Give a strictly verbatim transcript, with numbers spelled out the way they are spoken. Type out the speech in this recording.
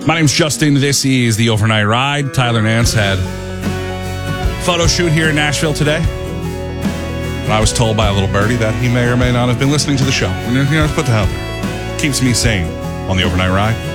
My name's Justin. This is the Overnight Ride. Tyler Nance had a photo shoot here in Nashville today. And I was told by a little birdie that he may or may not have been listening to the show. And, you know, put that out there. Keeps me sane on the Overnight Ride.